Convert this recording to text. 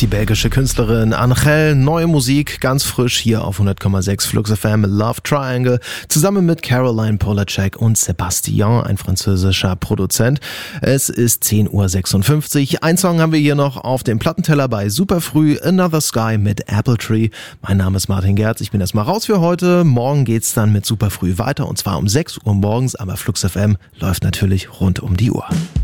Die belgische Künstlerin Angèle, neue Musik, ganz frisch hier auf 100,6 Flux FM, Love Triangle, zusammen mit Caroline Polacek und Sébastien, ein französischer Produzent. Es ist 10:56 Uhr. Ein Song haben wir hier noch auf dem Plattenteller bei Superfrüh, Another Sky mit Apple Tree. Mein Name ist Martin Gerz, ich bin erstmal raus für heute. Morgen geht's dann mit Superfrüh weiter und zwar um 6 Uhr morgens, aber Flux FM läuft natürlich rund um die Uhr.